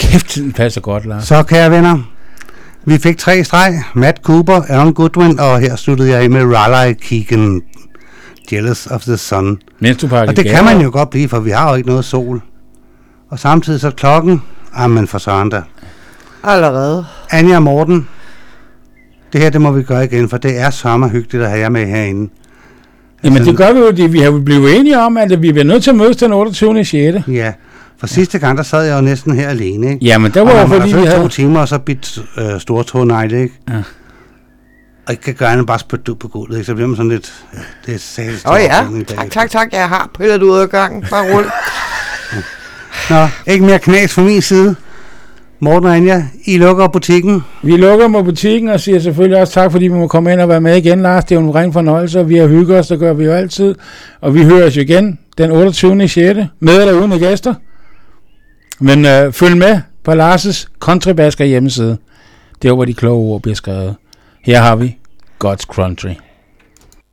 kæft, tiden passer godt, Lars. Så kære venner, vi fik 3 streg. Matt Cooper, Aaron Goodwin, og her sluttede jeg med Raleigh Keegan, Jealous of the Sun. Mens du og det kan man jo godt blive, for vi har jo ikke noget sol. Og samtidig så klokken, men for søren da. Allerede. Anja og Morten, det her, det må vi gøre igen, for det er sommerhyggeligt at have jer med herinde. Jamen det gør vi jo, vi har jo blevet enige om, at vi bliver nødt til at mødes den 28. 6. Ja, for sidste gang, der sad jeg jo næsten her alene, ikke? Jamen, der var jo fordi, vi havde 2 timer, og så bidt stortånegle, ikke? Ja. Og ikke kan gøre andet bare spytte ud på gulvet, ikke? Så bliver man sådan lidt... Det er særligt. Tak, jeg har pillet ud af gangen. Bare rulle. Nå, ikke mere knas fra min side. Morten og Anja, I lukker butikken. Vi lukker med butikken og siger selvfølgelig også tak, fordi vi må komme ind og være med igen, Lars. Det er jo en ren fornøjelse, og vi har hygget os, det gør vi jo altid. Og vi høres jo igen den 28. 6. med eller uden gæster. Men følg med på Lars' Countrybasker hjemmeside. Det er hvor de kloge ord bliver skrevet. Her har vi God's Country.